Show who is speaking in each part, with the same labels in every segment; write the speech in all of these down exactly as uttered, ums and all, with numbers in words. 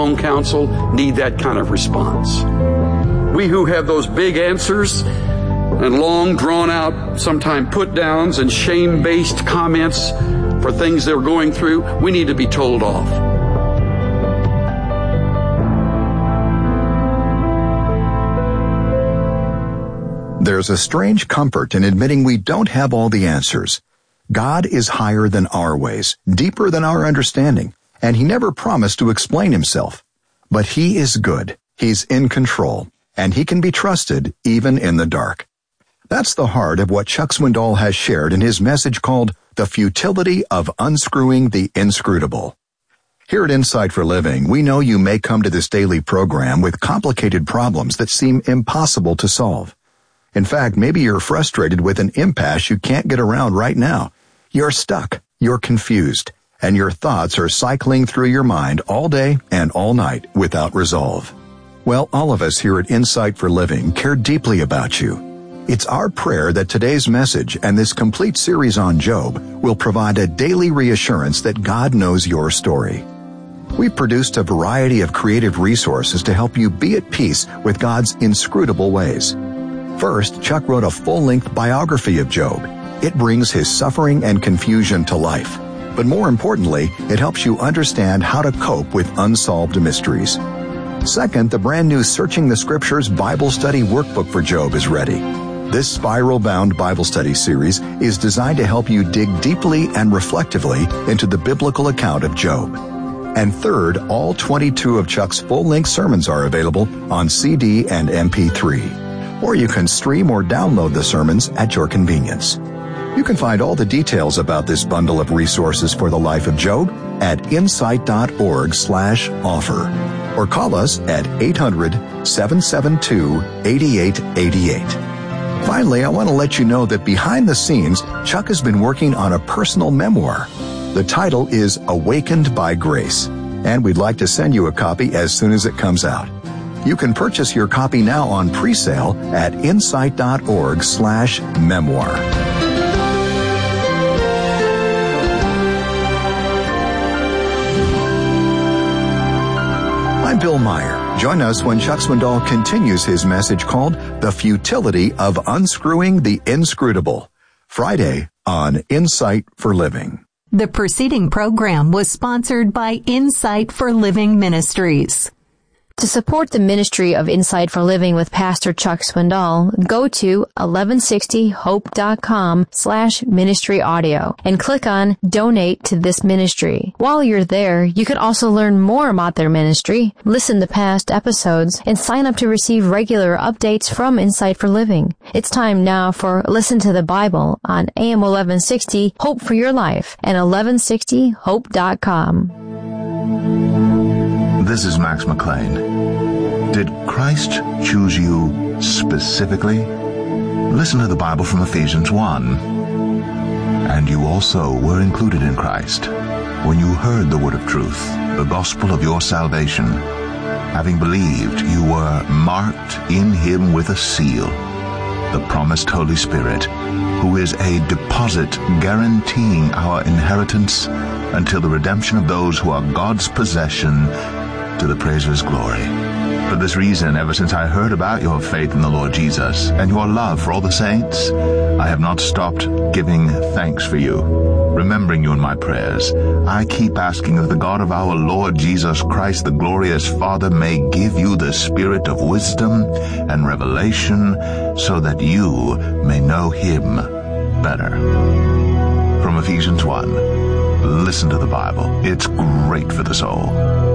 Speaker 1: strong counsel need that kind of response. We who have those big answers and long drawn-out, sometimes put-downs and shame-based comments for things they're going through, we need to be told off.
Speaker 2: There's a strange comfort in admitting we don't have all the answers. God is higher than our ways, deeper than our understanding, and He never promised to explain Himself. But He is good, He's in control, and He can be trusted even in the dark. That's the heart of what Chuck Swindoll has shared in his message called The Futility of Unscrewing the Inscrutable. Here at Insight for Living, we know you may come to this daily program with complicated problems that seem impossible to solve. In fact, maybe you're frustrated with an impasse you can't get around right now. You're stuck, you're confused, and your thoughts are cycling through your mind all day and all night without resolve. Well, all of us here at Insight for Living care deeply about you. It's our prayer that today's message and this complete series on Job will provide a daily reassurance that God knows your story. We've produced a variety of creative resources to help you be at peace with God's inscrutable ways. First, Chuck wrote a full-length biography of Job. It brings his suffering and confusion to life. But more importantly, it helps you understand how to cope with unsolved mysteries. Second, the brand new Searching the Scriptures Bible Study Workbook for Job is ready. This spiral-bound Bible study series is designed to help you dig deeply and reflectively into the biblical account of Job. And third, all twenty-two of Chuck's full-length sermons are available on C D and M P three. Or you can stream or download the sermons at your convenience. You can find all the details about this bundle of resources for the life of Job at insight.org slash offer. Or call us at eight hundred, seven seven two, eight eight eight eight. Finally, I want to let you know that behind the scenes, Chuck has been working on a personal memoir. The title is Awakened by Grace, and we'd like to send you a copy as soon as it comes out. You can purchase your copy now on pre-sale at insight.org slash memoir. I'm Bill Meyer. Join us when Chuck Swindoll continues his message called The Futility of Unscrewing the Inscrutable, Friday on Insight for Living.
Speaker 3: The preceding program was sponsored by Insight for Living Ministries.
Speaker 4: To support the ministry of Insight for Living with Pastor Chuck Swindoll, go to eleven sixty hope dot com slash ministry audio and click on Donate to this ministry. While you're there, you can also learn more about their ministry, listen to past episodes, and sign up to receive regular updates from Insight for Living. It's time now for Listen to the Bible on A M eleven sixty Hope for Your Life and eleven sixty hope dot com.
Speaker 5: This is Max McLean. Did Christ choose you specifically? Listen to the Bible from Ephesians one. And you also were included in Christ when you heard the word of truth, the gospel of your salvation. Having believed, you were marked in him with a seal, the promised Holy Spirit, who is a deposit guaranteeing our inheritance until the redemption of those who are God's possession, to the praise of his glory. For this reason, ever since I heard about your faith in the Lord Jesus and your love for all the saints, I have not stopped giving thanks for you, remembering you in my prayers. I keep asking that the God of our Lord Jesus Christ, the glorious Father, may give you the spirit of wisdom and revelation so that you may know him better. From Ephesians one, listen to the Bible. It's great for the soul.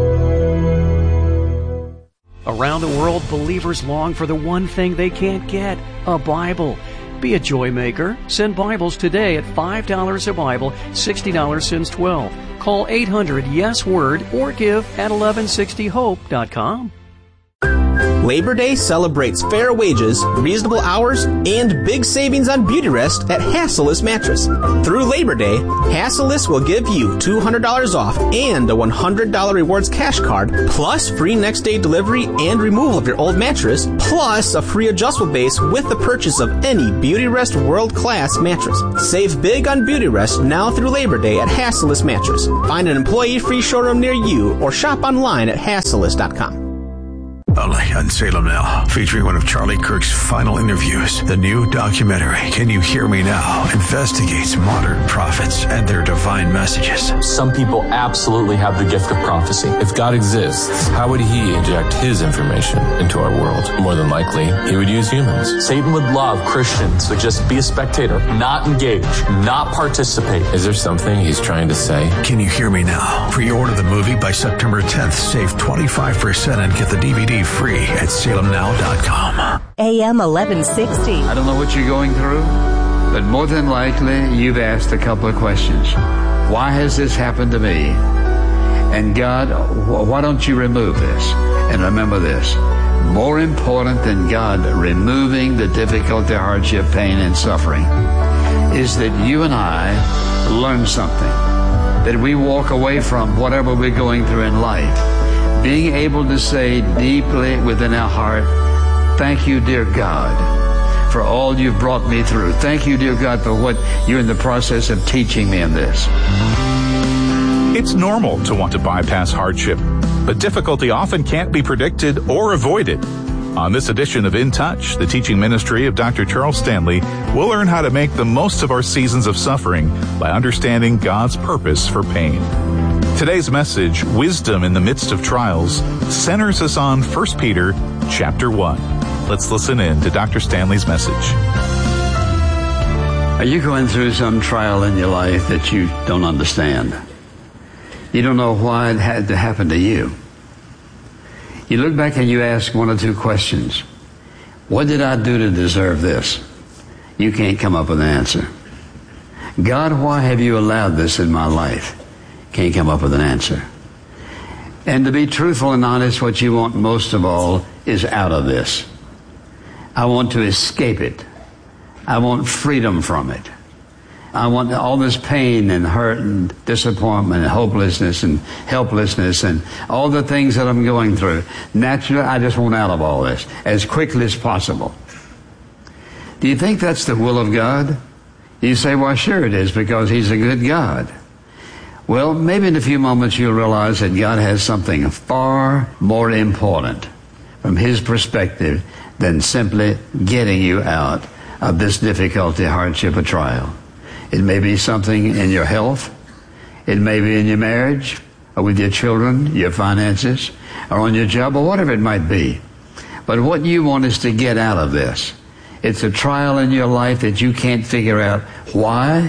Speaker 6: Around the world, believers long for the one thing they can't get, a Bible. Be a joy maker. Send Bibles today at five dollars a Bible, sixty dollars since twelve. Call eight hundred yes word or give at eleven sixty hope dot com.
Speaker 7: Labor Day celebrates fair wages, reasonable hours, and big savings on Beautyrest at Hassellus Mattress. Through Labor Day, Hassellus will give you two hundred dollars off and a one hundred dollars rewards cash card, plus free next day delivery and removal of your old mattress, plus a free adjustable base with the purchase of any Beautyrest world-class mattress. Save big on Beautyrest now through Labor Day at Hassellus Mattress. Find an employee-free showroom near you or shop online at hassellus dot com.
Speaker 8: Only on Salem Now, featuring one of Charlie Kirk's final interviews. The new documentary, Can You Hear Me Now?, investigates modern prophets and their divine messages.
Speaker 9: Some people absolutely have the gift of prophecy. If God exists, how would he inject his information into our world? More than likely, he would use humans. Satan would love Christians to just be a spectator, not engage, not participate. Is there something he's trying to say?
Speaker 8: Can You Hear Me Now? Pre-order the movie by September tenth. Save twenty-five percent and get the D V D free at salem now dot com.
Speaker 10: A M eleven sixty.
Speaker 11: I don't know what you're going through, but more than likely you've asked a couple of questions. Why has this happened to me? And God, why don't you remove this? And remember this, more important than God removing the difficulty, hardship, pain, and suffering is that you and I learn something, that we walk away from whatever we're going through in life, being able to say deeply within our heart, thank you, dear God, for all you've brought me through. Thank you, dear God, for what you're in the process of teaching me in this.
Speaker 12: It's normal to want to bypass hardship, but difficulty often can't be predicted or avoided. On this edition of In Touch, the teaching ministry of Doctor Charles Stanley, we'll learn how to make the most of our seasons of suffering by understanding God's purpose for pain. Today's message, Wisdom in the Midst of Trials, centers us on First Peter chapter one. Let's listen in to Doctor Stanley's message.
Speaker 11: Are you going through some trial in your life that you don't understand? You don't know why it had to happen to you. You look back and you ask one or two questions. What did I do to deserve this? You can't come up with an answer. God, why have you allowed this in my life? Can't come up with an answer. And to be truthful and honest, what you want most of all is out of this. I want to escape it. I want freedom from it. I want all this pain and hurt and disappointment and hopelessness and helplessness and all the things that I'm going through. Naturally, I just want out of all this as quickly as possible. Do you think that's the will of God? You say, well, sure it is, because he's a good God. Well, maybe in a few moments you'll realize that God has something far more important from his perspective than simply getting you out of this difficulty, hardship, or trial. It may be something in your health. It may be in your marriage, or with your children, your finances, or on your job, or whatever it might be. But what you want is to get out of this. It's a trial in your life that you can't figure out why,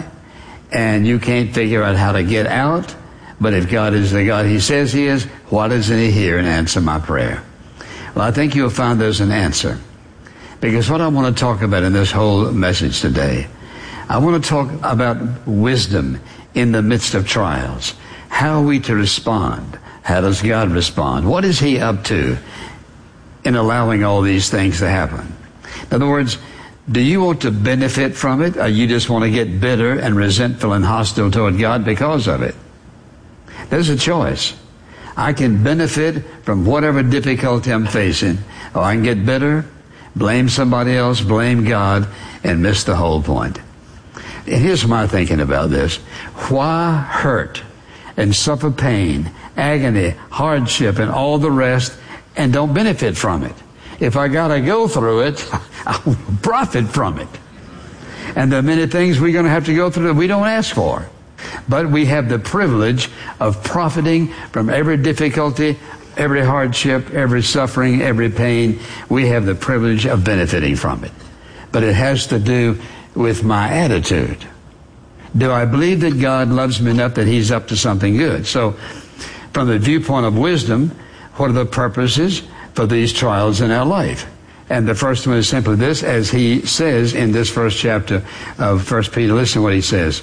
Speaker 11: and you can't figure out how to get out. But if God is the God he says he is, why doesn't he hear and answer my prayer? Well, I think you'll find there's an answer. Because what I want to talk about in this whole message today, I want to talk about wisdom in the midst of trials. How are we to respond? How does God respond? What is he up to in allowing all these things to happen? In other words, do you want to benefit from it, or you just want to get bitter and resentful and hostile toward God because of it? There's a choice. I can benefit from whatever difficulty I'm facing, or I can get bitter, blame somebody else, blame God, and miss the whole point. And here's my thinking about this. Why hurt and suffer pain, agony, hardship, and all the rest, and don't benefit from it? If I got to go through it, I'll profit from it. And there are many things we're going to have to go through that we don't ask for. But we have the privilege of profiting from every difficulty, every hardship, every suffering, every pain. We have the privilege of benefiting from it. But it has to do with my attitude. Do I believe that God loves me enough that he's up to something good? So, from the viewpoint of wisdom, what are the purposes for these trials in our life? And the first one is simply this, as he says in this first chapter of First Peter. Listen to what he says.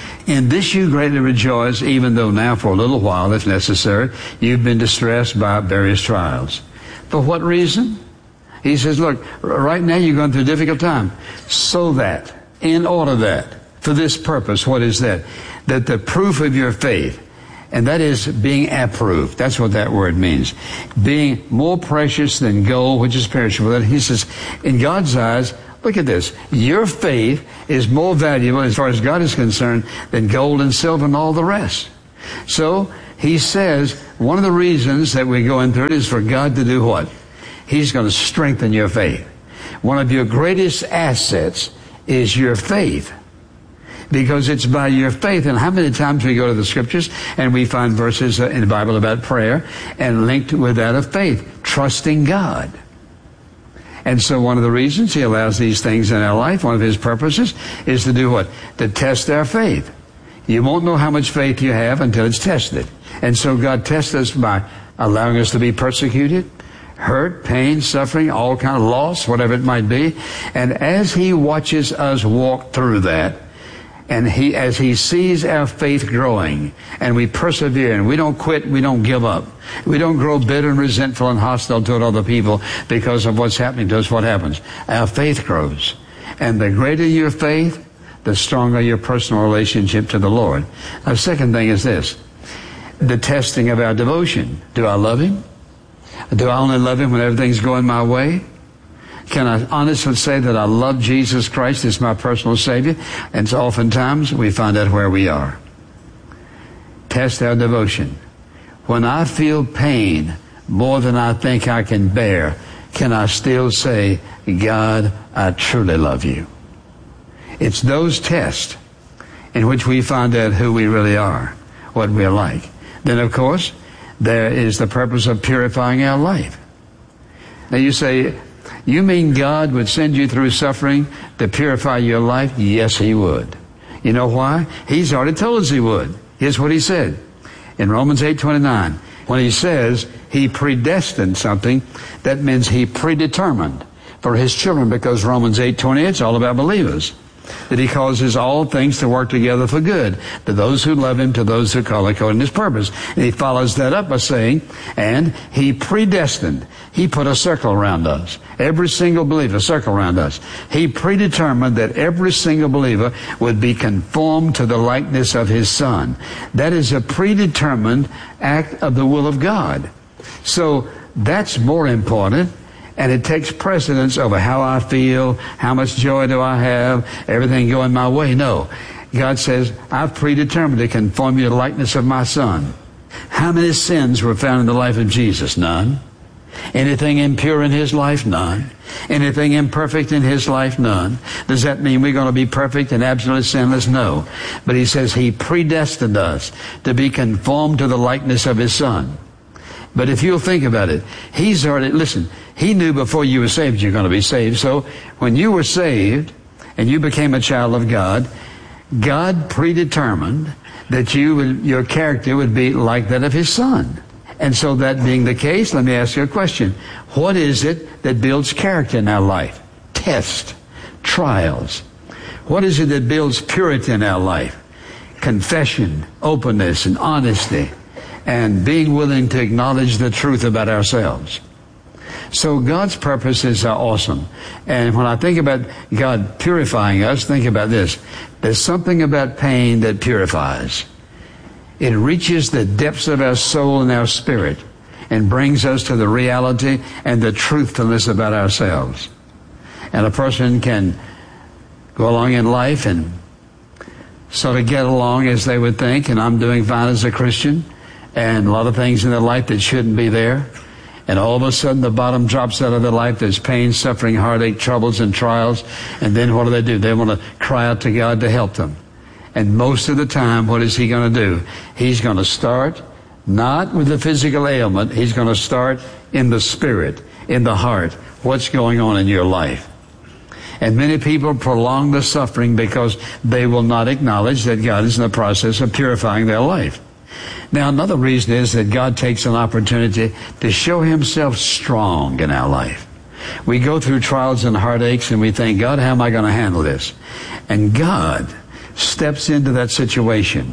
Speaker 11: In this you greatly rejoice, even though now for a little while, if necessary, you've been distressed by various trials. For what reason? He says, look, right now you're going through a difficult time. So that, in order that, for this purpose, what is that? That the proof of your faith, and that is being approved. That's what that word means. Being more precious than gold, which is perishable. And he says, in God's eyes, look at this. Your faith is more valuable as far as God is concerned than gold and silver and all the rest. So he says one of the reasons that we're going through it is for God to do what? He's going to strengthen your faith. One of your greatest assets is your faith, because it's by your faith. And how many times we go to the scriptures and we find verses in the Bible about prayer and linked with that of faith, trusting God. And so one of the reasons he allows these things in our life, one of his purposes, is to do what? To test our faith. You won't know how much faith you have until it's tested. And so God tests us by allowing us to be persecuted, hurt, pain, suffering, all kind of loss, whatever it might be. And as he watches us walk through that, and he, as he sees our faith growing, and we persevere, and we don't quit, we don't give up. We don't grow bitter and resentful and hostile toward other people because of what's happening to us. What happens? Our faith grows. And the greater your faith, the stronger your personal relationship to the Lord. Now, the second thing is this. The testing of our devotion. Do I love him? Do I only love him when everything's going my way? Can I honestly say that I love Jesus Christ as my personal Savior? And so oftentimes we find out where we are. Test our devotion. When I feel pain more than I think I can bear, can I still say, God, I truly love you? It's those tests in which we find out who we really are, what we're like. Then, of course, there is the purpose of purifying our life. Now you say, you mean God would send you through suffering to purify your life? Yes, he would. You know why? He's already told us he would. Here's what he said in Romans eight twenty-nine. When he says he predestined something, that means he predetermined for his children, because Romans eight twenty-eight is all about believers. That he causes all things to work together for good, to those who love him, to those who call according to his purpose. And he follows that up by saying, and he predestined. He put a circle around us. Every single believer, a circle around us. He predetermined that every single believer would be conformed to the likeness of his Son. That is a predetermined act of the will of God. So that's more important. And it takes precedence over how I feel, how much joy do I have, everything going my way. No. God says, I've predetermined to conform you to the likeness of my Son. How many sins were found in the life of Jesus? None. Anything impure in his life? None. Anything imperfect in his life? None. Does that mean we're going to be perfect and absolutely sinless? No. But he says he predestined us to be conformed to the likeness of his Son. But if you'll think about it, he's already, listen, he knew before you were saved you're going to be saved. So when you were saved and you became a child of God, God predetermined that you would, your character would be like that of his Son. And so that being the case, let me ask you a question. What is it that builds character in our life? Test, trials. What is it that builds purity in our life? Confession, openness, and honesty, and being willing to acknowledge the truth about ourselves. So God's purposes are awesome. And when I think about God purifying us, think about this. There's something about pain that purifies. It reaches the depths of our soul and our spirit and brings us to the reality and the truthfulness about ourselves. And a person can go along in life and sort of get along as they would think, and I'm doing fine as a Christian, and a lot of things in their life that shouldn't be there. And all of a sudden the bottom drops out of their life. There's pain, suffering, heartache, troubles, and trials. And then what do they do? They want to cry out to God to help them. And most of the time, what is he going to do? He's going to start not with the physical ailment. He's going to start in the spirit, in the heart. What's going on in your life? And many people prolong the suffering because they will not acknowledge that God is in the process of purifying their life. Now, another reason is that God takes an opportunity to show himself strong in our life. We go through trials and heartaches and we think, God, how am I going to handle this? And God steps into that situation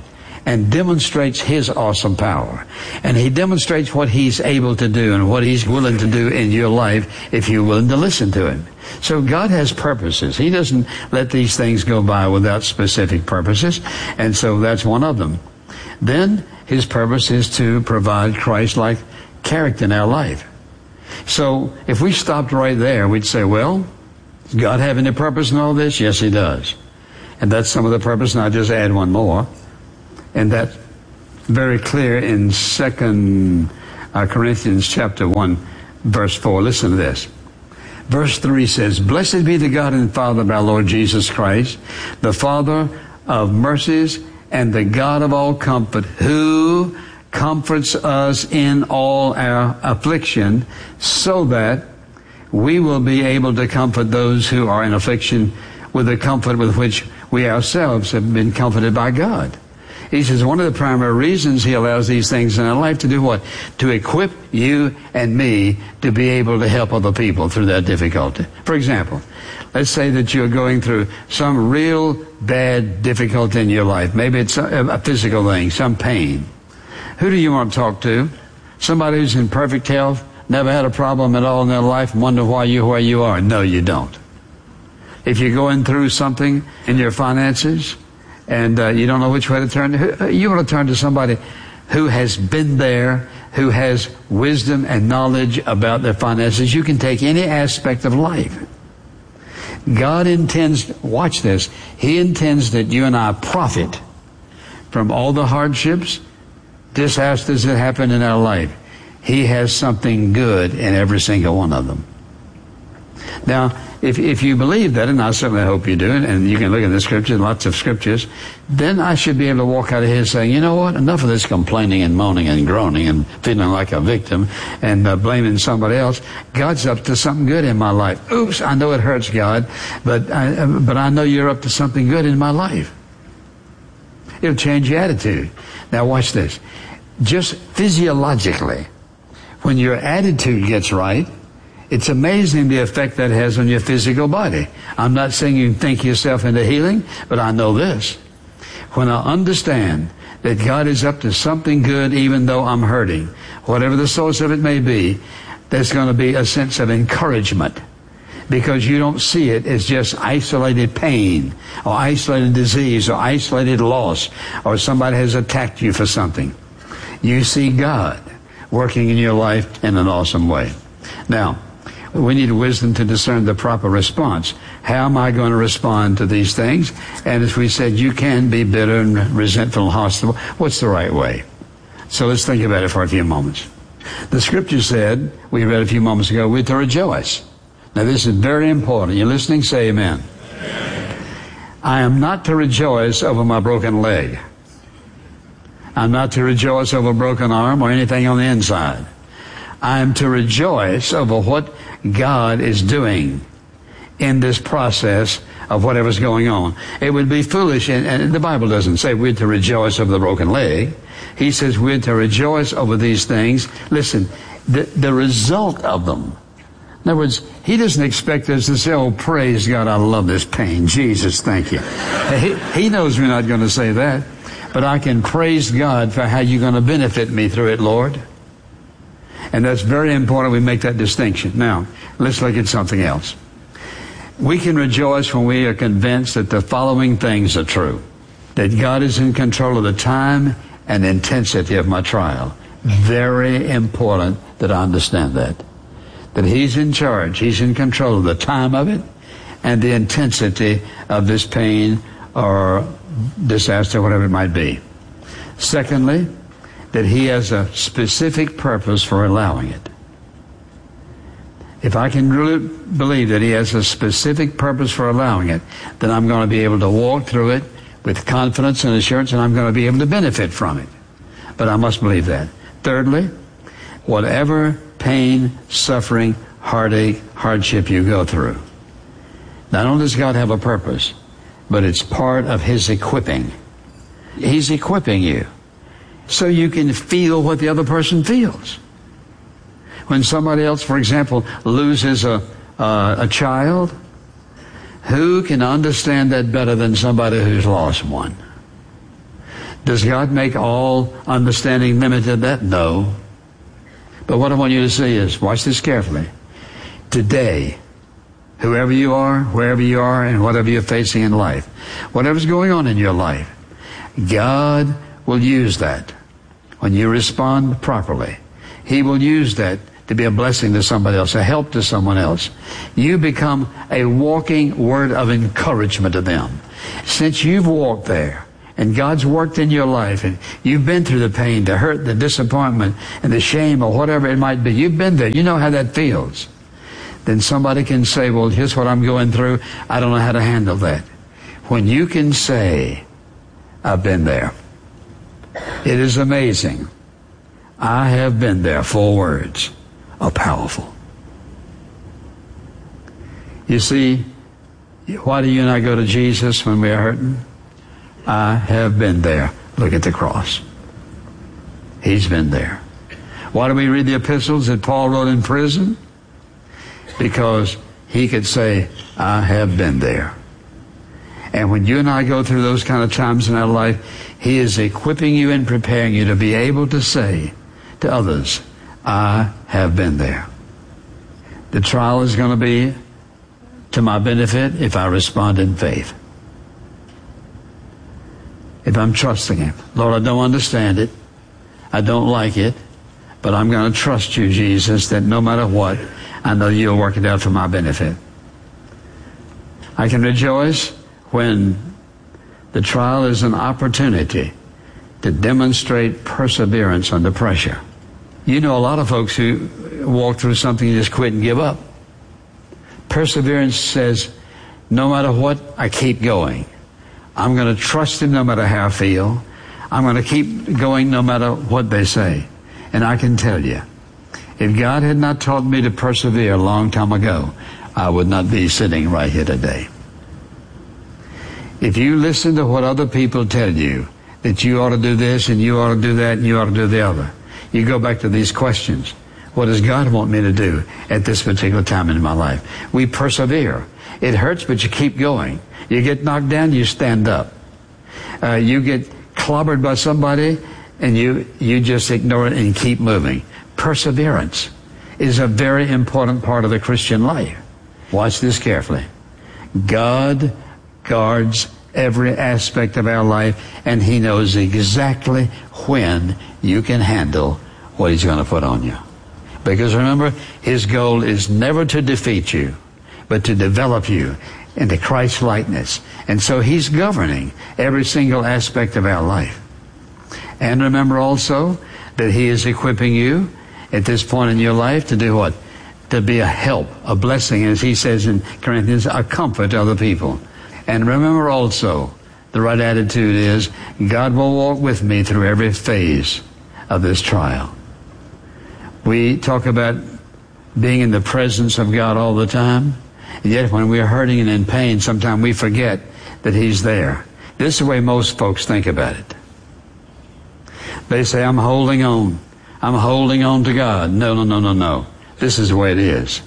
Speaker 11: and demonstrates His awesome power. And He demonstrates what He's able to do and what He's willing to do in your life if you're willing to listen to Him. So God has purposes. He doesn't let these things go by without specific purposes, and so that's one of them. Then His purpose is to provide Christ-like character in our life. So if we stopped right there, we'd say, well, does God have any purpose in all this? Yes, He does. And that's some of the purpose, and I'll just add one more. And that's very clear in Second Corinthians chapter one, verse four. Listen to this. Verse three says, Blessed be the God and Father of our Lord Jesus Christ, the Father of mercies and the God of all comfort, who comforts us in all our affliction, so that we will be able to comfort those who are in affliction with the comfort with which we ourselves have been comforted by God. He says one of the primary reasons He allows these things in our life to do what? To equip you and me to be able to help other people through that difficulty. For example, let's say that you're going through some real bad difficulty in your life. Maybe it's a, a physical thing, some pain. Who do you want to talk to? Somebody who's in perfect health, never had a problem at all in their life, and wonder why you're where you are? No, you don't. If you're going through something in your finances, and uh, you don't know which way to turn, you want to turn to somebody who has been there, who has wisdom and knowledge about their finances. You can take any aspect of life. God intends, watch this, He intends that you and I profit from all the hardships, disasters that happen in our life. He has something good in every single one of them. Now, if if you believe that, and I certainly hope you do, and you can look at the scriptures, lots of scriptures, then I should be able to walk out of here saying, you know what, enough of this complaining and moaning and groaning and feeling like a victim and uh, blaming somebody else. God's up to something good in my life. Oops, I know it hurts, God, but I, but I know you're up to something good in my life. It'll change your attitude. Now watch this. Just physiologically, when your attitude gets right, it's amazing the effect that has on your physical body. I'm not saying you can think yourself into healing, but I know this. When I understand that God is up to something good even though I'm hurting, whatever the source of it may be, there's going to be a sense of encouragement, because you don't see it as just isolated pain or isolated disease or isolated loss or somebody has attacked you for something. You see God working in your life in an awesome way. Now, we need wisdom to discern the proper response. How am I going to respond to these things? And as we said, you can be bitter and resentful and hostile. What's the right way? So let's think about it for a few moments. The scripture said, we read a few moments ago, we're to rejoice. Now this is very important. You're listening? Say amen. Amen. I am not to rejoice over my broken leg. I'm not to rejoice over a broken arm or anything on the inside. I am to rejoice over what God is doing in this process of whatever's going on. It would be foolish, and, and the Bible doesn't say we're to rejoice over the broken leg. He says we're to rejoice over these things. Listen, the, the result of them. In other words, He doesn't expect us to say, oh, praise God, I love this pain. Jesus, thank you. He, he knows we're not going to say that. But I can praise God for how you're going to benefit me through it, Lord. And that's very important we make that distinction. Now, let's look at something else. We can rejoice when we are convinced that the following things are true. That God is in control of the time and intensity of my trial. Very important that I understand that. That He's in charge. He's in control of the time of it and the intensity of this pain or disaster, whatever it might be. Secondly, that He has a specific purpose for allowing it. If I can really believe that He has a specific purpose for allowing it, then I'm going to be able to walk through it with confidence and assurance, and I'm going to be able to benefit from it. But I must believe that. Thirdly, whatever pain, suffering, heartache, hardship you go through, not only does God have a purpose, but it's part of His equipping. He's equipping you so you can feel what the other person feels. When somebody else, for example, loses a, uh, a child, who can understand that better than somebody who's lost one? Does God make all understanding limited to that? No. But what I want you to see is, watch this carefully. Today, whoever you are, wherever you are, and whatever you're facing in life, whatever's going on in your life, God will use that when you respond properly. He will use that to be a blessing to somebody else, a help to someone else. You become a walking word of encouragement to them. Since you've walked there, and God's worked in your life, and you've been through the pain, the hurt, the disappointment, and the shame, or whatever it might be, you've been there, you know how that feels. Then somebody can say, well, here's what I'm going through, I don't know how to handle that. When you can say, I've been there, it is amazing. I have been there. Four words are powerful. You see, why do you and I go to Jesus when we are hurting? I have been there. Look at the cross. He's been there. Why do we read the epistles that Paul wrote in prison? Because he could say, I have been there. And when you and I go through those kind of times in our life, he is equipping you and preparing you to be able to say to others, I have been there. The trial is going to be to my benefit if I respond in faith. If I'm trusting him. Lord, I don't understand it. I don't like it. But I'm going to trust you, Jesus, that no matter what, I know you'll work it out for my benefit. I can rejoice when the trial is an opportunity to demonstrate perseverance under pressure. You know a lot of folks who walk through something and just quit and give up. Perseverance says, no matter what, I keep going. I'm going to trust him no matter how I feel. I'm going to keep going no matter what they say. And I can tell you, if God had not taught me to persevere a long time ago, I would not be sitting right here today. If you listen to what other people tell you, that you ought to do this and you ought to do that and you ought to do the other, you go back to these questions. What does God want me to do at this particular time in my life? We persevere. It hurts, but you keep going. You get knocked down, you stand up. Uh, you get clobbered by somebody, and you, you just ignore it and keep moving. Perseverance is a very important part of the Christian life. Watch this carefully. God guards every aspect of our life, and he knows exactly when you can handle what he's going to put on you. Because remember, his goal is never to defeat you, but to develop you into Christ's likeness. And so he's governing every single aspect of our life. And remember also that he is equipping you at this point in your life to do what? To be a help, a blessing, as he says in Corinthians, a comfort to other people. And remember also, the right attitude is, God will walk with me through every phase of this trial. We talk about being in the presence of God all the time, and yet when we're hurting and in pain, sometimes we forget that he's there. This is the way most folks think about it. They say, I'm holding on. I'm holding on to God. No, no, no, no, no. This is the way it is.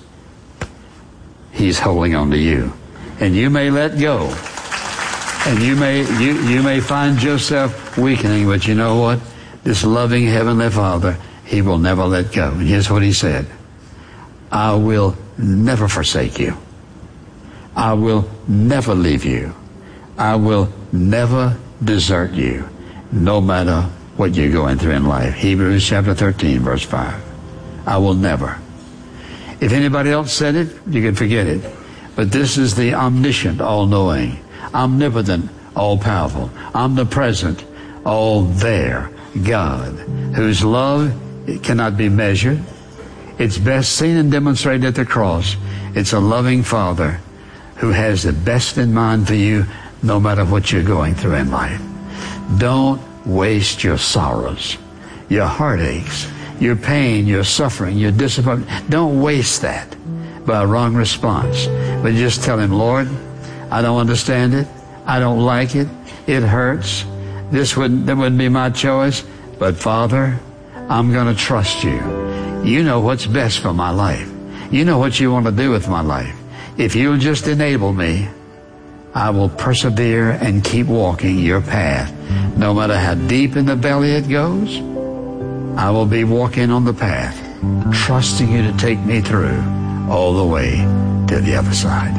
Speaker 11: He's holding on to you. And you may let go. And you may you, you may find yourself weakening, but you know what? This loving Heavenly Father, he will never let go. And here's what he said. I will never forsake you. I will never leave you. I will never desert you, no matter what you're going through in life. Hebrews chapter thirteen, verse five. I will never. If anybody else said it, you can forget it. But this is the omniscient, all-knowing, omnipotent, all-powerful, omnipresent, all-there God, whose love cannot be measured. It's best seen and demonstrated at the cross. It's a loving Father who has the best in mind for you no matter what you're going through in life. Don't waste your sorrows, your heartaches, your pain, your suffering, your disappointment. Don't waste that by a wrong response. But just tell him, Lord, I don't understand it. I don't like it. It hurts. This wouldn't, that wouldn't be my choice. But Father, I'm going to trust you. You know what's best for my life. You know what you want to do with my life. If you'll just enable me, I will persevere and keep walking your path. No matter how deep in the belly it goes, I will be walking on the path, trusting you to take me through all the way to the other side.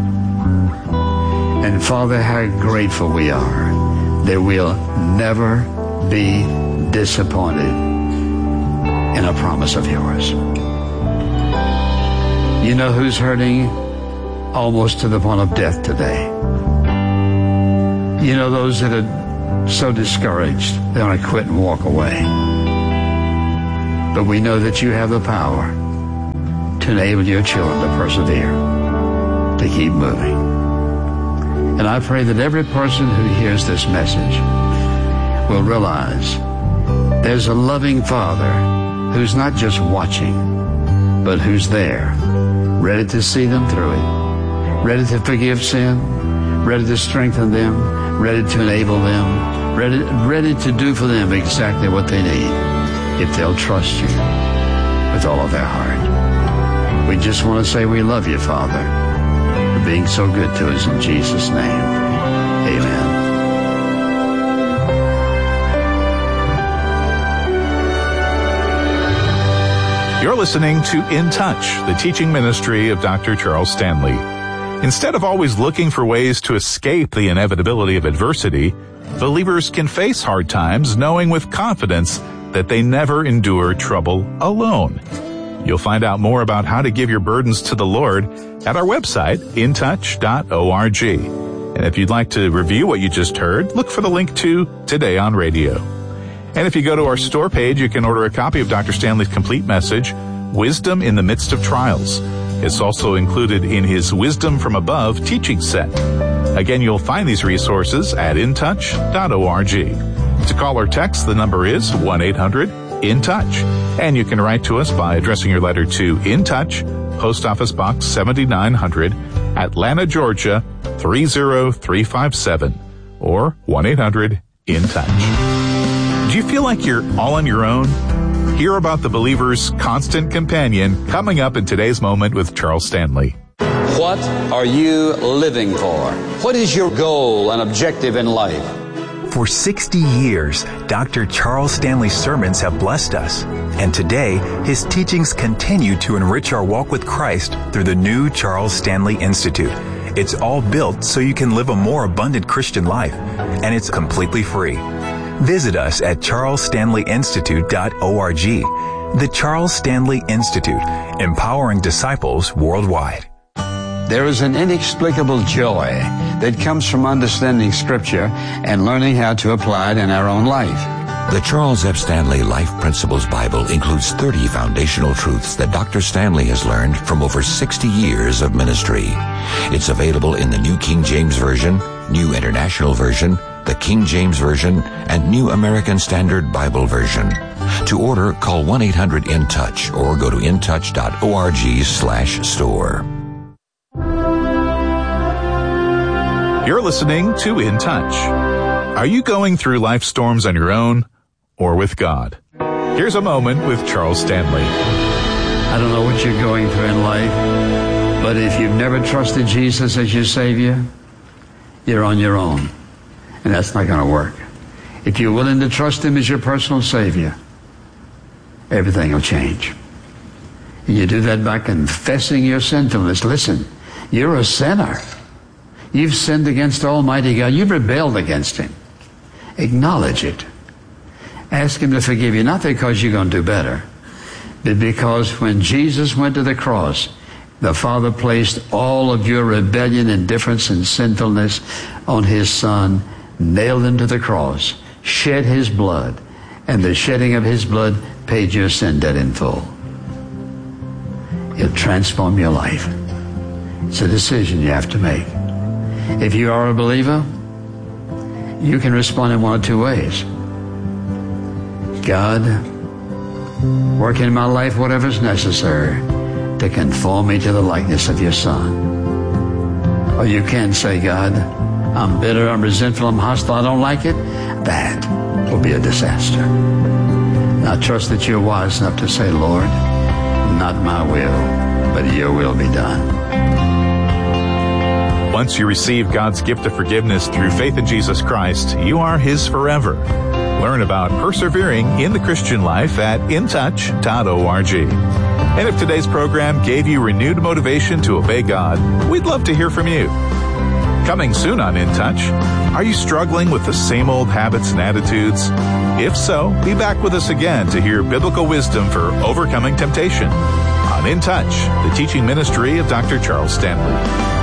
Speaker 11: And Father, how grateful we are that we'll never be disappointed in a promise of yours. You know who's hurting almost to the point of death today. You know those that are so discouraged they want to quit and walk away. But we know that you have the power to enable your children to persevere, to keep moving. And I pray that every person who hears this message will realize there's a loving Father who's not just watching, but who's there, ready to see them through it, ready to forgive sin, ready to strengthen them, ready to enable them, ready, ready to do for them exactly what they need if they'll trust you with all of their heart. We just want to say we love you, Father, for being so good to us in Jesus' name. Amen.
Speaker 12: You're listening to In Touch, the teaching ministry of Doctor Charles Stanley. Instead of always looking for ways to escape the inevitability of adversity, believers can face hard times knowing with confidence that they never endure trouble alone. You'll find out more about how to give your burdens to the Lord at our website, in touch dot org. And if you'd like to review what you just heard, look for the link to Today on Radio. And if you go to our store page, you can order a copy of Doctor Stanley's complete message, Wisdom in the Midst of Trials. It's also included in his Wisdom from Above teaching set. Again, you'll find these resources at in touch dot org. To call or text, the number is one eight hundred in touch. And you can write to us by addressing your letter to In Touch, Post Office Box seventy-nine hundred, Atlanta, Georgia, three zero three five seven, or one eight hundred in touch. Do you feel like you're all on your own? Hear about the believer's constant companion coming up in today's moment with Charles Stanley.
Speaker 1: What are you living for? What is your goal and objective in life?
Speaker 13: For sixty years, Doctor Charles Stanley's sermons have blessed us. And today, his teachings continue to enrich our walk with Christ through the new Charles Stanley Institute. It's all built so you can live a more abundant Christian life. And it's completely free. Visit us at charles stanley institute dot org. The Charles Stanley Institute, empowering disciples worldwide.
Speaker 11: There is an inexplicable joy that comes from understanding Scripture and learning how to apply it in our own life.
Speaker 14: The Charles F. Stanley Life Principles Bible includes thirty foundational truths that Doctor Stanley has learned from over sixty years of ministry. It's available in the New King James Version, New International Version, the King James Version, and New American Standard Bible Version. To order, call one eight hundred in touch or go to in touch dot org slash store.
Speaker 12: You're listening to In Touch. Are you going through life storms on your own or with God? Here's a moment with Charles Stanley.
Speaker 11: I don't know what you're going through in life, but if you've never trusted Jesus as your Savior, you're on your own. And that's not going to work. If you're willing to trust Him as your personal Savior, everything will change. And you do that by confessing your sinfulness. Listen, you're a sinner. You've sinned against Almighty God. You've rebelled against Him. Acknowledge it. Ask Him to forgive you, not because you're going to do better, but because when Jesus went to the cross, the Father placed all of your rebellion, indifference, and sinfulness on His Son, nailed Him to the cross, shed His blood, and the shedding of His blood paid your sin debt in full. It'll transform your life. It's a decision you have to make. If you are a believer, you can respond in one of two ways. God, work in my life whatever's necessary to conform me to the likeness of your Son. Or you can say, God, I'm bitter, I'm resentful, I'm hostile, I don't like it. That will be a disaster. And I trust that you're wise enough to say, Lord, not my will, but your will be done.
Speaker 12: Once you receive God's gift of forgiveness through faith in Jesus Christ, you are His forever. Learn about persevering in the Christian life at in touch dot org. And if today's program gave you renewed motivation to obey God, we'd love to hear from you. Coming soon on In Touch, are you struggling with the same old habits and attitudes? If so, be back with us again to hear biblical wisdom for overcoming temptation on In Touch, the teaching ministry of Doctor Charles Stanley.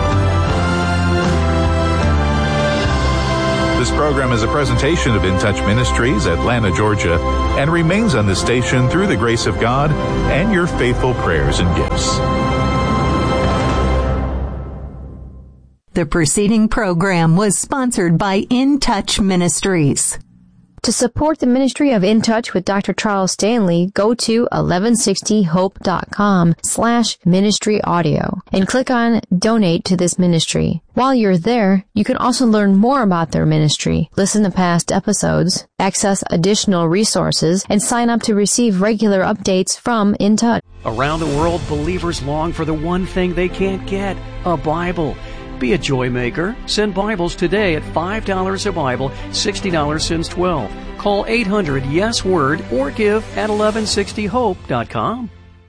Speaker 12: This program is a presentation of In Touch Ministries, Atlanta, Georgia, and remains on this station through the grace of God and your faithful prayers and gifts.
Speaker 3: The preceding program was sponsored by In Touch Ministries.
Speaker 4: To support the ministry of In Touch with Doctor Charles Stanley, go to eleven sixty hope dot com slash ministry audio and click on Donate to this ministry. While you're there, you can also learn more about their ministry, listen to past episodes, access additional resources, and sign up to receive regular updates from In Touch.
Speaker 6: Around the world, believers long for the one thing they can't get, a Bible. Be a joy maker. Send Bibles today at five dollars a Bible, sixty dollars since twelve. Call eight hundred yes word or give at eleven sixty hope dot com.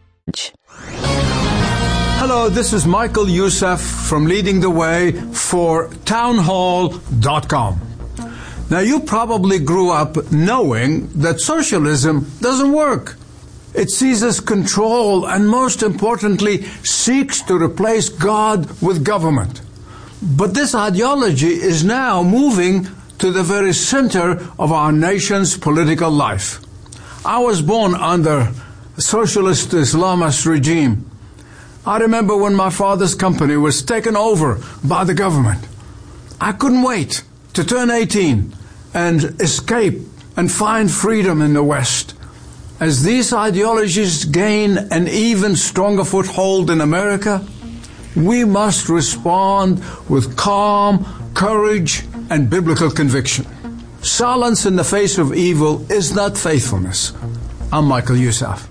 Speaker 15: Hello, this is Michael Youssef from Leading the Way for town hall dot com. Now, you probably grew up knowing that socialism doesn't work. It seizes control and, most importantly, seeks to replace God with government. But this ideology is now moving to the very center of our nation's political life. I was born under a socialist Islamist regime. I remember when my father's company was taken over by the government. I couldn't wait to turn eighteen and escape and find freedom in the West. As these ideologies gain an even stronger foothold in America, we must respond with calm, courage, and biblical conviction. Silence in the face of evil is not faithfulness. I'm Michael Youssef.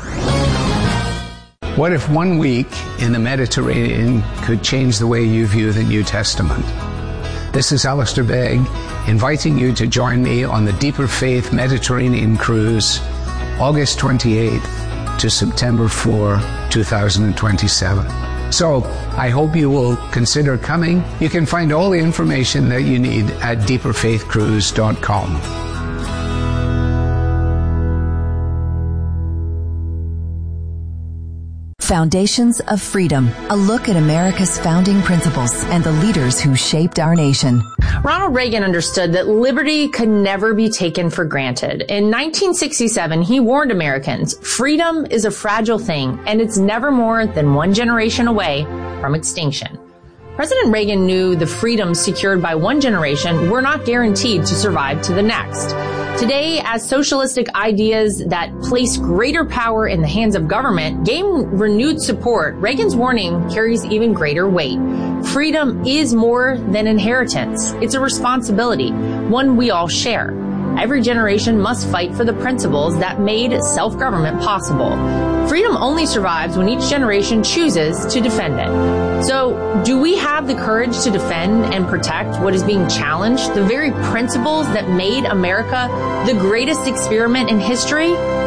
Speaker 16: What if one week in the Mediterranean could change the way you view the New Testament? This is Alistair Begg, inviting you to join me on the Deeper Faith Mediterranean Cruise, August twenty-eighth to September fourth, twenty twenty-seven. So, I hope you will consider coming. You can find all the information that you need at deeper faith cruise dot com.
Speaker 10: Foundations of Freedom, a look at America's founding principles and the leaders who shaped our nation.
Speaker 17: Ronald Reagan understood that liberty could never be taken for granted. In nineteen sixty-seven, he warned Americans, freedom is a fragile thing, and it's never more than one generation away from extinction. President Reagan knew the freedoms secured by one generation were not guaranteed to survive to the next. Today, as socialistic ideas that place greater power in the hands of government gain renewed support, Reagan's warning carries even greater weight. Freedom is more than inheritance. It's a responsibility, one we all share. Every generation must fight for the principles that made self-government possible. Freedom only survives when each generation chooses to defend it. So, do we have the courage to defend and protect what is being challenged, the very principles that made America the greatest experiment in history?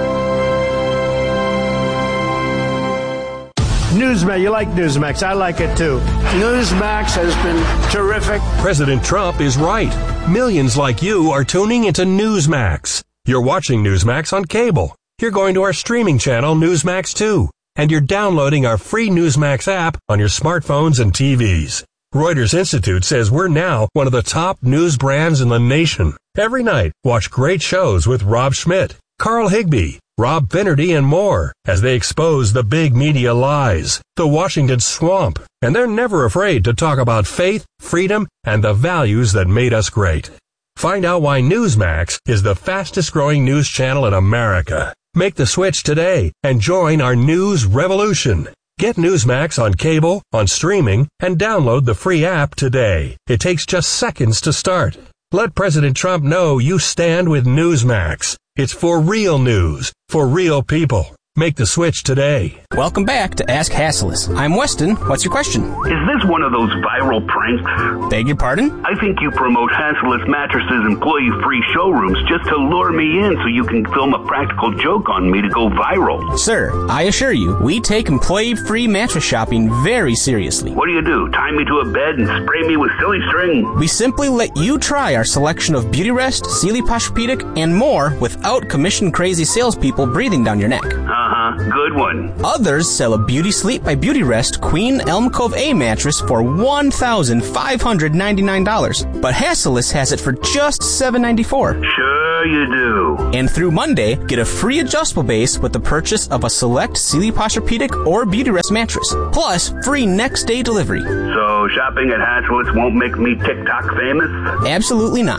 Speaker 18: Newsmax, you like Newsmax. I like it too. Newsmax has been terrific.
Speaker 19: President Trump is right. Millions like you are tuning into Newsmax. You're watching Newsmax on cable. You're going to our streaming channel, Newsmax two. And you're downloading our free Newsmax app on your smartphones and T Vs. Reuters Institute says we're now one of the top news brands in the nation. Every night, watch great shows with Rob Schmidt, Carl Higbie, Rob Finnerty, and more as they expose the big media lies, the Washington swamp, and they're never afraid to talk about faith, freedom, and the values that made us great. Find out why Newsmax is the fastest growing news channel in America. Make the switch today and join our news revolution. Get Newsmax on cable, on streaming, and download the free app today. It takes just seconds to start. Let President Trump know you stand with Newsmax. It's for real news, for real people. Make the switch today.
Speaker 7: Welcome back to Ask Hassellus. I'm Weston. What's your question?
Speaker 20: Is this one of those viral pranks?
Speaker 7: Beg your pardon?
Speaker 20: I think you promote Hassellus Mattresses employee-free showrooms just to lure me in so you can film a practical joke on me to go viral.
Speaker 7: Sir, I assure you, we take employee-free mattress shopping very seriously.
Speaker 20: What do you do? Tie me to a bed and spray me with silly string?
Speaker 7: We simply let you try our selection of Beautyrest, Sealy Posturepedic, and more without commission-crazy salespeople breathing down your neck.
Speaker 20: Uh-huh. Good one.
Speaker 7: Others sell a Beauty Sleep by Beautyrest Queen Elm Cove A mattress for one thousand five hundred ninety-nine dollars, but Hassellus has it for just seven hundred ninety-four dollars.
Speaker 20: Sure you do.
Speaker 7: And through Monday, get a free adjustable base with the purchase of a select Sealy Posturepedic or Beautyrest mattress, plus free next-day delivery.
Speaker 20: So shopping at Hassellus won't make me TikTok famous?
Speaker 7: Absolutely not.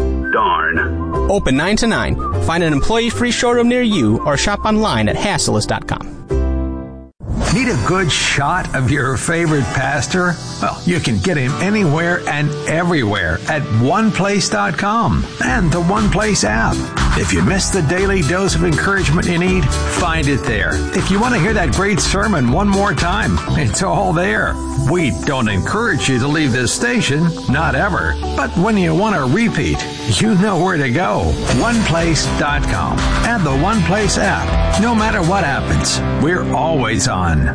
Speaker 20: Darn.
Speaker 7: Open nine to nine. Find an employee-free showroom near you or shop online at hassellus dot com.
Speaker 21: Need a good shot of your favorite pastor? Well, you can get him anywhere and everywhere at one place dot com and the One Place app. If you missed the daily dose of encouragement you need, find it there. If you want to hear that great sermon one more time, it's all there. We don't encourage you to leave this station, not ever. But when you want a repeat, you know where to go. one place dot com and the One Place app. No matter what happens, we're always on.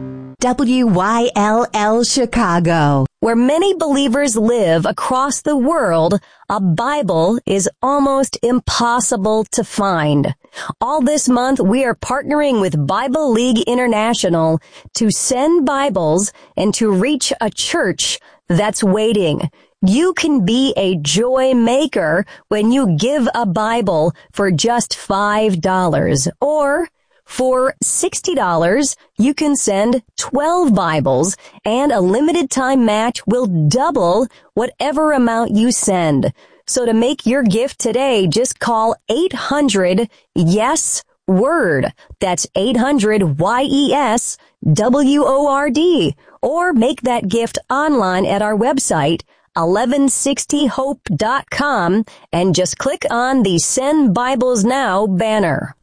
Speaker 22: W Y L L Chicago, where many believers live across the world, a Bible is almost impossible to find. All this month, we are partnering with Bible League International to send Bibles and to reach a church that's waiting. You can be a joy maker when you give a Bible for just five dollars, or for sixty dollars, you can send twelve Bibles, and a limited time match will double whatever amount you send. So to make your gift today, just call eight hundred yes word. That's eight hundred Y E S W O R D. Or make that gift online at our website, eleven sixty hope dot com, and just click on the Send Bibles Now banner.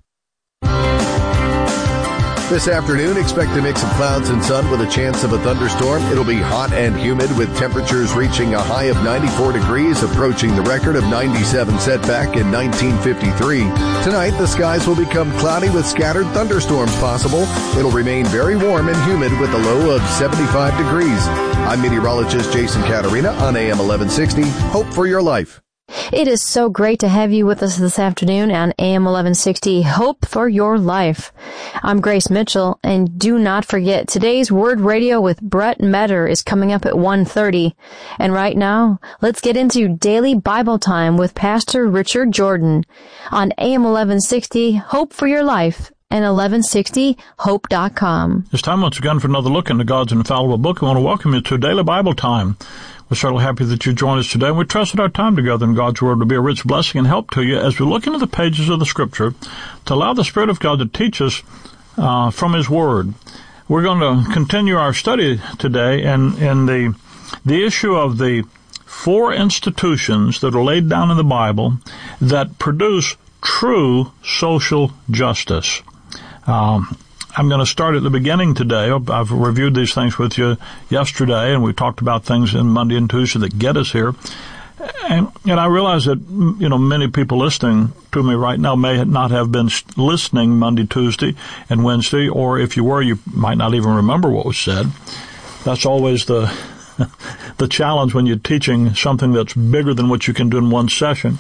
Speaker 23: This afternoon, expect a mix of clouds and sun with a chance of a thunderstorm. It'll be hot and humid with temperatures reaching a high of ninety-four degrees, approaching the record of ninety-seven set back in nineteen fifty-three. Tonight, the skies will become cloudy with scattered thunderstorms possible. It'll remain very warm and humid with a low of seventy-five degrees. I'm meteorologist Jason Caterina on A M eleven sixty. Hope for your life.
Speaker 4: It is so great to have you with us this afternoon on A M eleven sixty, Hope for Your Life. I'm Grace Mitchell, and do not forget, today's Word Radio with Brett Metter is coming up at one thirty. And right now, let's get into Daily Bible Time with Pastor Richard Jordan on A M eleven sixty, Hope for Your Life, and eleven sixty hope dot com.
Speaker 24: It's time once again for another look into God's infallible book. I want to welcome you to Daily Bible Time. We're certainly happy that you joined us today, and we trust that our time together in God's Word will be a rich blessing and help to you as we look into the pages of the Scripture to allow the Spirit of God to teach us uh, from His Word. We're going to continue our study today in, in the the issue of the four institutions that are laid down in the Bible that produce true social justice. Um I'm going to start at the beginning today. I've reviewed these things with you yesterday, and we talked about things in Monday and Tuesday that get us here. And, and I realize that, you know, many people listening to me right now may not have been listening Monday, Tuesday, and Wednesday, or if you were, you might not even remember what was said. That's always the the challenge when you're teaching something that's bigger than what you can do in one session.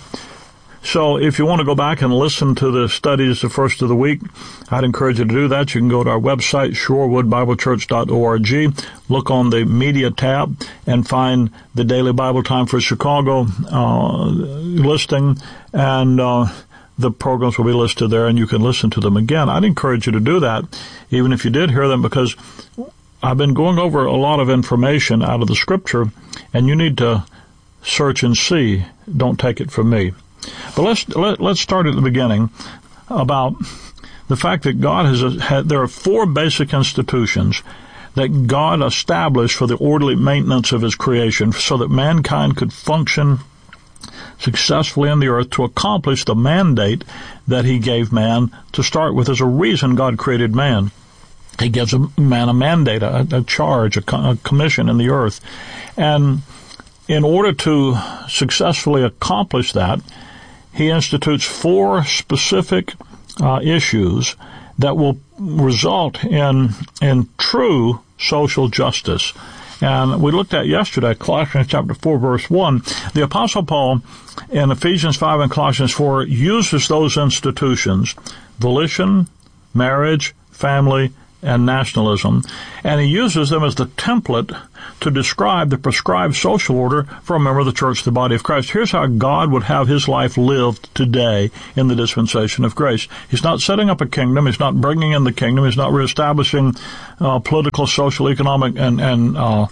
Speaker 24: So if you want to go back and listen to the studies the first of the week, I'd encourage you to do that. You can go to our website, shorewood bible church dot org, look on the media tab, and find the Daily Bible Time for Chicago uh, listing, and uh, the programs will be listed there, and you can listen to them again. I'd encourage you to do that, even if you did hear them, because I've been going over a lot of information out of the Scripture, and you need to search and see. Don't take it from me. But let's let, let's start at the beginning about the fact that God has had, there are four basic institutions that God established for the orderly maintenance of His creation so that mankind could function successfully in the earth to accomplish the mandate that he gave man to start with. There's a reason God created man. He gives a man a mandate, a, a charge, a, a commission in the earth. And in order to successfully accomplish that, he institutes four specific uh, issues that will result in in true social justice. And we looked at yesterday, Colossians chapter four, verse one. The Apostle Paul in Ephesians five and Colossians four uses those institutions, volition, marriage, family, and nationalism, and he uses them as the template to describe the prescribed social order for a member of the church, the body of Christ. Here's how God would have his life lived today in the dispensation of grace. He's not setting up a kingdom. He's not bringing in the kingdom. He's not reestablishing uh, political, social, economic, and, and uh,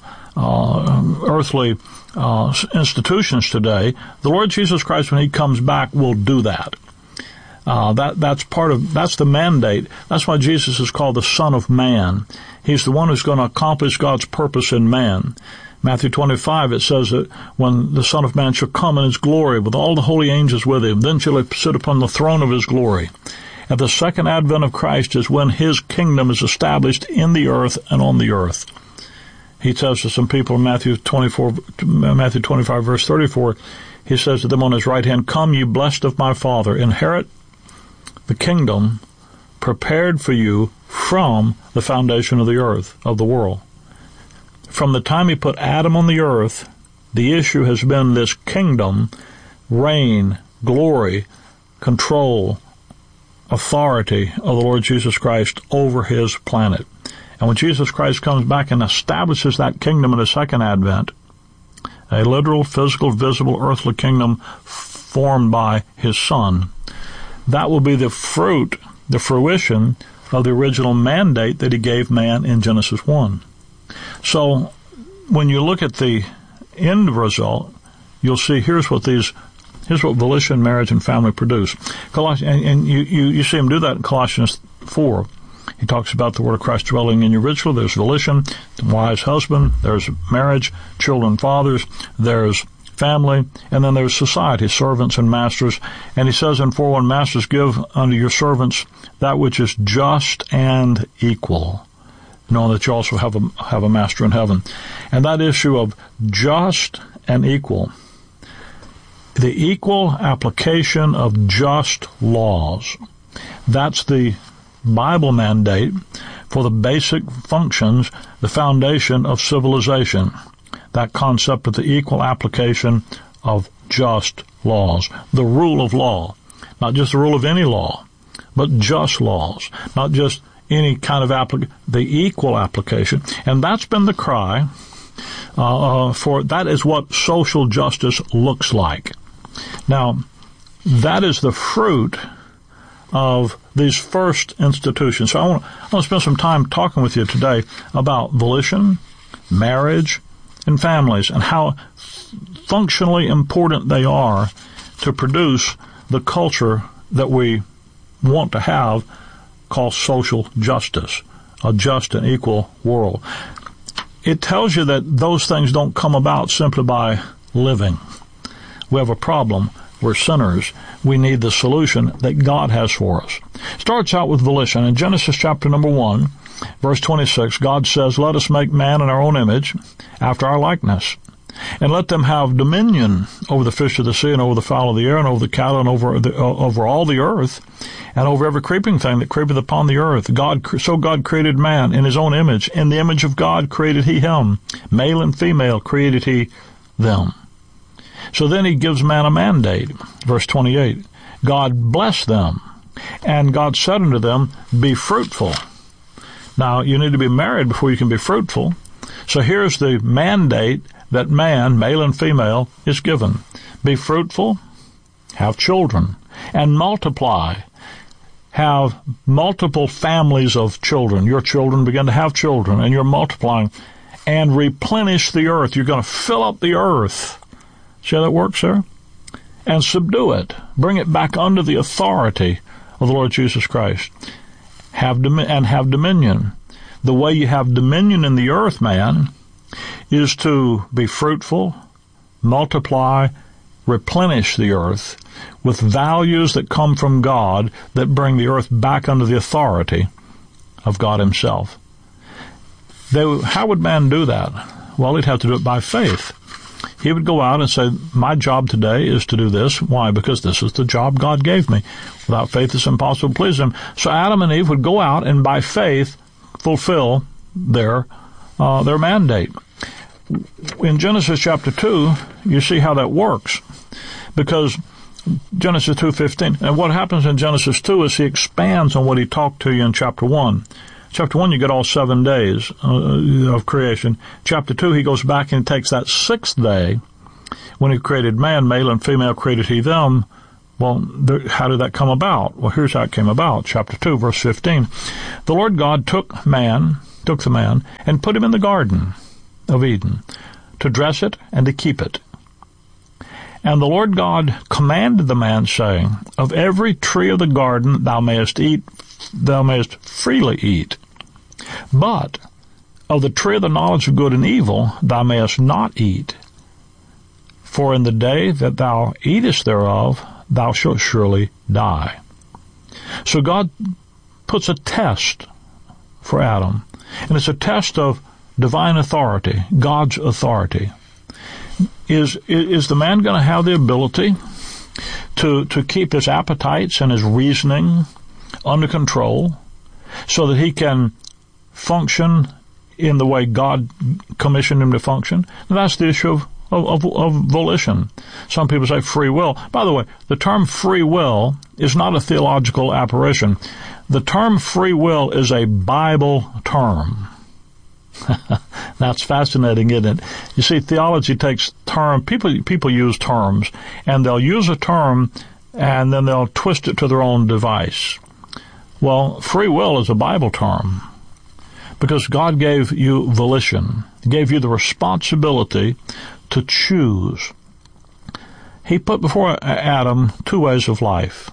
Speaker 24: uh, earthly uh, institutions today. The Lord Jesus Christ, when he comes back, will do that. Uh, that, that's part of, that's the mandate. That's why Jesus is called the Son of Man. He's the one who's going to accomplish God's purpose in man. Matthew twenty-five, it says that when the Son of Man shall come in his glory with all the holy angels with him, then shall he sit upon the throne of his glory. At the second advent of Christ is when his kingdom is established in the earth and on the earth. He says to some people in Matthew twenty-four, Matthew twenty-five, verse thirty-four, he says to them on his right hand, "Come, ye blessed of my Father, inherit the kingdom prepared for you from the foundation of the earth, of the world." From the time he put Adam on the earth, the issue has been this kingdom, reign, glory, control, authority of the Lord Jesus Christ over his planet. And when Jesus Christ comes back and establishes that kingdom in the second advent, a literal, physical, visible, earthly kingdom formed by his Son, that will be the fruit, the fruition of the original mandate that he gave man in Genesis one. So when you look at the end result, you'll see here's what these, here's what volition, marriage, and family produce. Colossians, and, and you, you, you see him do that in Colossians four. He talks about the word of Christ dwelling in you richly. There's volition, the wise husband, there's marriage, children, fathers, there's family, and then there's society, servants and masters. And he says in four one, "Masters, give unto your servants that which is just and equal, knowing that you also have a, have a master in heaven." And that issue of just and equal, the equal application of just laws, that's the Bible mandate for the basic functions, the foundation of civilization. That concept of the equal application of just laws. The rule of law. Not just the rule of any law, but just laws. Not just any kind of application, the equal application. And that's been the cry uh, uh, for, that is what social justice looks like. Now, that is the fruit of these first institutions. So I want, I want to spend some time talking with you today about volition, marriage, and families, and how functionally important they are to produce the culture that we want to have, called social justice, a just and equal world. It tells you that those things don't come about simply by living. We have a problem. We're sinners. We need the solution that God has for us. Starts out with volition. In Genesis chapter number one, verse twenty-six, God says, "Let us make man in our own image, after our likeness, and let them have dominion over the fish of the sea, and over the fowl of the air, and over the cattle, and over the, uh, over all the earth, and over every creeping thing that creepeth upon the earth. God, so God created man in his own image. In the image of God created he him. Male and female created he them." So then he gives man a mandate. Verse twenty-eight, God blessed them, and God said unto them, "Be fruitful." Now, you need to be married before you can be fruitful. So here's the mandate that man, male and female, is given. Be fruitful, have children, and multiply. Have multiple families of children. Your children begin to have children, and you're multiplying. And replenish the earth. You're going to fill up the earth. See how that works, sir? And subdue it. Bring it back under the authority of the Lord Jesus Christ. Have dom- and have dominion. The way you have dominion in the earth, man, is to be fruitful, multiply, replenish the earth with values that come from God that bring the earth back under the authority of God himself. They, how would man do that? Well, he'd have to do it by faith. He would go out and say, my job today is to do this. Why? Because this is the job God gave me. Without faith, it's impossible to please him. So Adam and Eve would go out and by faith fulfill their uh, their mandate. In Genesis chapter two, you see how that works. Because Genesis two fifteen, and what happens in Genesis two is he expands on what he talked to you in chapter one. Chapter one, you get all seven days uh, of creation. Chapter two, he goes back and takes that sixth day when he created man, male and female created he them. Well, there, how did that come about? Well, here's how it came about. Chapter two, verse fifteen. The Lord God took man, took the man, and put him in the garden of Eden to dress it and to keep it. And the Lord God commanded the man, saying, of every tree of the garden thou mayest eat, thou mayest freely eat. But of the tree of the knowledge of good and evil thou mayest not eat. For in the day that thou eatest thereof, thou shalt surely die. So God puts a test for Adam, and it's a test of divine authority, God's authority. Is is the man going to have the ability to to keep his appetites and his reasoning under control so that he can function in the way God commissioned him to function? And that's the issue of, of, of volition. Some people say free will. By the way, the term free will is not a theological apparition. The term free will is a Bible term. That's fascinating, isn't it? You see, theology takes term, people, people use terms, and they'll use a term, and then they'll twist it to their own device. Well, free will is a Bible term, because God gave you volition. He gave you the responsibility to choose. He put before Adam two ways of life.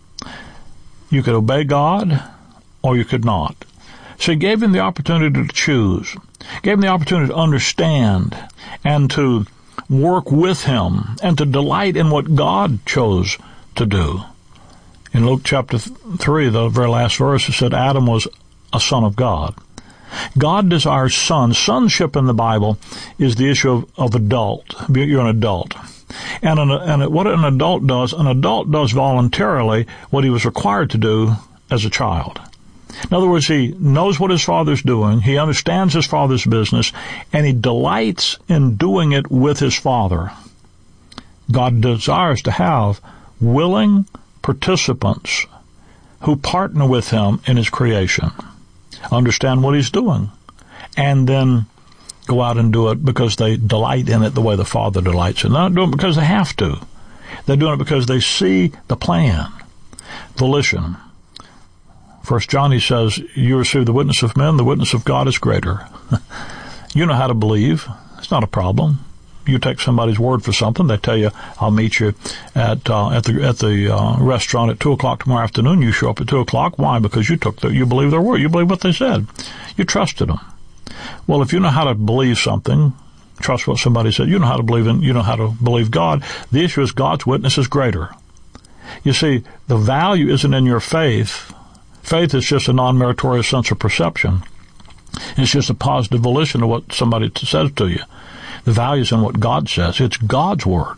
Speaker 24: You could obey God, or you could not. So he gave him the opportunity to choose, gave him the opportunity to understand and to work with him and to delight in what God chose to do. In Luke chapter three, the very last verse, it said Adam was a son of God. God desires sons. Sonship in the Bible is the issue of, of adult. You're an adult. And, an, and what an adult does, an adult does voluntarily what he was required to do as a child. In other words, he knows what his father's doing, he understands his father's business, and he delights in doing it with his father. God desires to have willing participants who partner with him in his creation, understand what he's doing, and then go out and do it because they delight in it the way the Father delights in it. They're not doing it because they have to. They're doing it because they see the plan. Volition. First John, he says, you receive the witness of men, the witness of God is greater. You know how to believe. It's not a problem. You take somebody's word for something. They tell you, I'll meet you at uh, at the at the uh, restaurant at two o'clock tomorrow afternoon. You show up at two o'clock. Why? Because you took the, you believe their word. You believe what they said. You trusted them. Well, if you know how to believe something, trust what somebody said, you know how to believe in, you know how to believe God. The issue is God's witness is greater. You see, the value isn't in your faith. Faith is just a non-meritorious sense of perception. It's just a positive volition of what somebody says to you. The value is in what God says. It's God's word.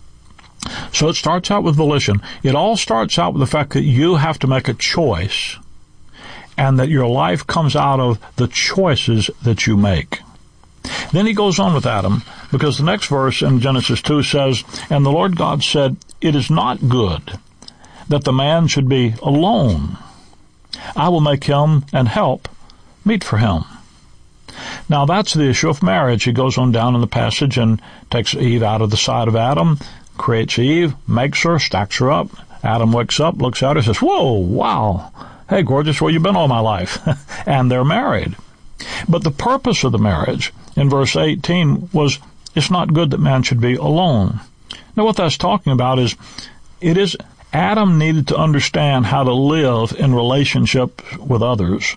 Speaker 24: So it starts out with volition. It all starts out with the fact that you have to make a choice, and that your life comes out of the choices that you make. Then he goes on with Adam, because the next verse in Genesis two says, and the Lord God said, it is not good that the man should be alone. I will make him and help meet for him. Now that's the issue of marriage. He goes on down in the passage and takes Eve out of the side of Adam, creates Eve, makes her, stacks her up. Adam wakes up, looks at her, says, whoa, wow, hey, gorgeous, where you been all my life? And they're married. But the purpose of the marriage in verse eighteen was, it's not good that man should be alone. Now what that's talking about is, it is Adam needed to understand how to live in relationship with others.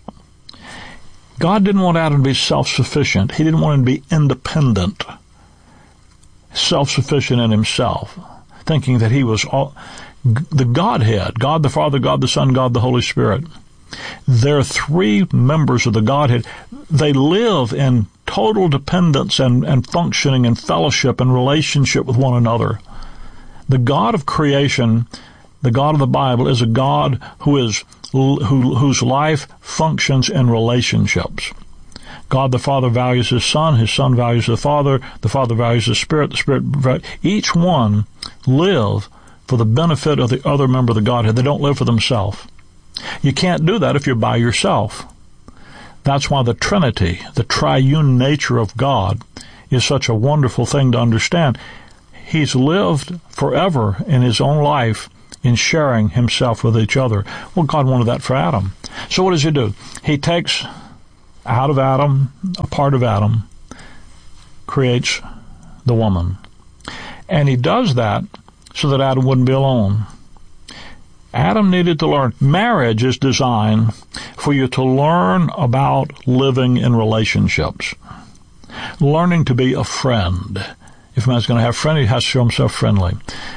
Speaker 24: God didn't want Adam to be self-sufficient. He didn't want him to be independent, self-sufficient in himself. thinking that he was all, the Godhead, God the Father, God the Son, God the Holy Spirit. They're three members of the Godhead. They live in total dependence and, and functioning and fellowship and relationship with one another. The God of creation, the God of the Bible, is a God who is who, whose life functions in relationships. God the Father values His Son, His Son values the Father, the Father values the Spirit, the Spirit values... Each one live for the benefit of the other member of the Godhead. They don't live for themselves. You can't do that if you're by yourself. That's why the Trinity, the triune nature of God, is such a wonderful thing to understand. He's lived forever in His own life in sharing Himself with each other. Well, God wanted that for Adam. So what does He do? He takes out of Adam, a part of Adam, creates the woman. And He does that so that Adam wouldn't be alone. Adam needed to learn. Marriage is designed for you to learn about living in relationships. Learning to be a friend. If a man's going to have a friend, he has to show himself friendly.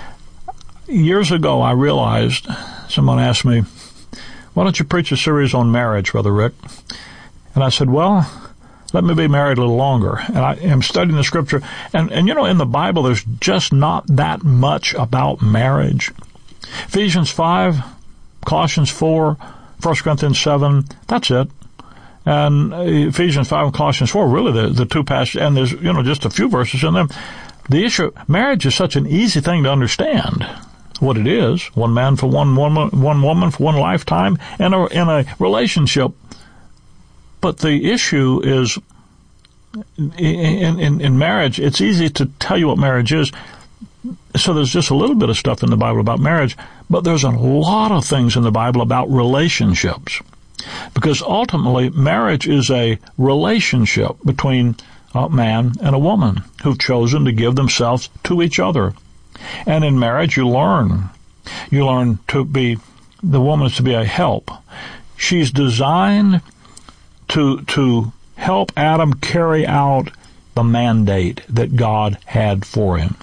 Speaker 24: Years ago, I realized, someone asked me, why don't you preach a series on marriage, Brother Rick? And I said, well, let me be married a little longer. And I am studying the Scripture. And, and you know, in the Bible, there's just not that much about marriage. Ephesians five, Colossians four, First Corinthians seven, that's it. And Ephesians five and Colossians four, really the, the two passages, and there's, you know, just a few verses in them. The issue, marriage is such an easy thing to understand what it is. One man for one woman, one woman for one lifetime, and a, in a relationship. But the issue is, in, in, in marriage, it's easy to tell you what marriage is. So there's just a little bit of stuff in the Bible about marriage, but there's a lot of things in the Bible about relationships. Because ultimately, marriage is a relationship between a man and a woman who've chosen to give themselves to each other. And in marriage, you learn. You learn to be, the woman is to be a help. She's designed to, to help Adam carry out the mandate that God had for him.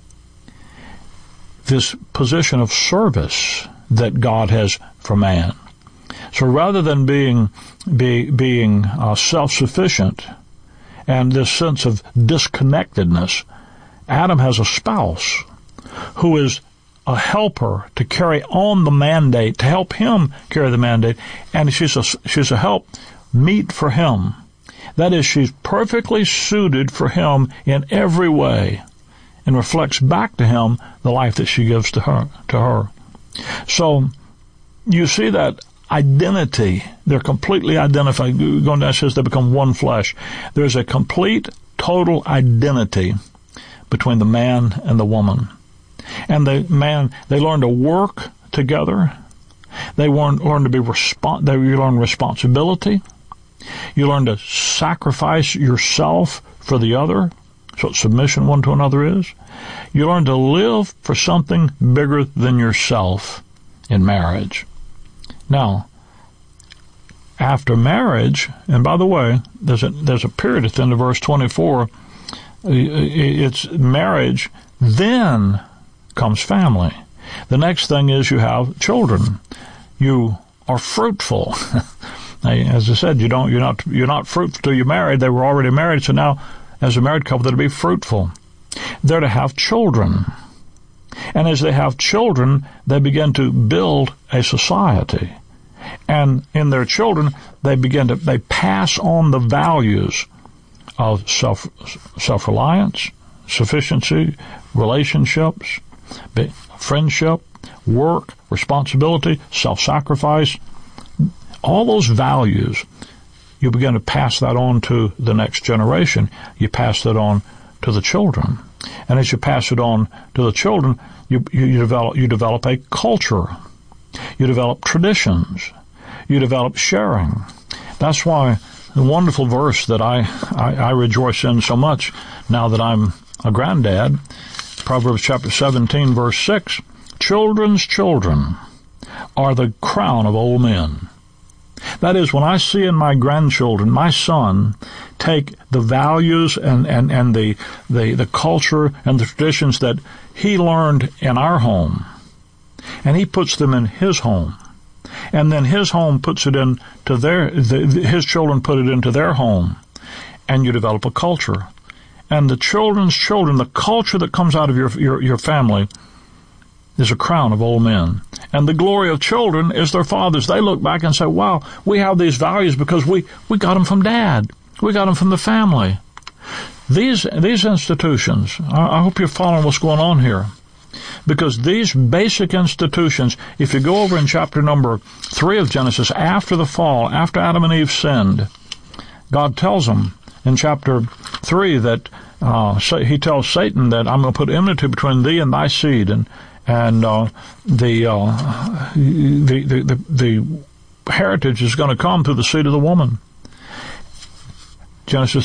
Speaker 24: This position of service that God has for man. So rather than being be, being uh, self-sufficient and this sense of disconnectedness, Adam has a spouse who is a helper to carry on the mandate, to help him carry the mandate, and she's a, she's a help meet for him. That is, she's perfectly suited for him in every way, and reflects back to him the life that she gives to her. To her. So you see that identity. They're completely identified. Going down, it says they become one flesh. There's a complete, total identity between the man and the woman. And the man, they learn to work together. They learn, learn to be respons- they you learn responsibility. You learn to sacrifice yourself for the other. That's what submission one to another is. You learn to live for something bigger than yourself in marriage. Now, after marriage, and by the way, there's a, there's a period at the end of verse twenty-four, it's marriage, then comes family. The next thing is you have children. You are fruitful. As I said, you don't, you're not, you're not fruitful till you're married. They were already married, so now, as a married couple, they're to be fruitful. They're to have children. And as they have children, they begin to build a society. And in their children, they begin to, they pass on the values of self, self-reliance, sufficiency, relationships, friendship, work, responsibility, self-sacrifice. All those values, you begin to pass that on to the next generation. You pass that on to the children. And as you pass it on to the children, you, you, you develop you develop a culture. You develop traditions. You develop sharing. That's why the wonderful verse that I, I, I rejoice in so much now that I'm a granddad, Proverbs chapter seventeen, verse six, children's children are the crown of old men, That is, when I see in my grandchildren, my son, take the values and, and, and the, the, the culture and the traditions that he learned in our home, and he puts them in his home, and then his home puts it into their, the, his children put it into their home, and you develop a culture. And the children's children, the culture that comes out of your, your, your family is a crown of old men. And the glory of children is their fathers. They look back and say, wow, we have these values because we, we got them from Dad. We got them from the family. These, these institutions, I, I hope you're following what's going on here. Because these basic institutions, if you go over in chapter number three of Genesis, after the fall, after Adam and Eve sinned, God tells them in chapter three that uh, he tells Satan that I'm going to put enmity between thee and thy seed, and and uh, the, uh, the, the the the heritage is going to come through the seed of the woman. Genesis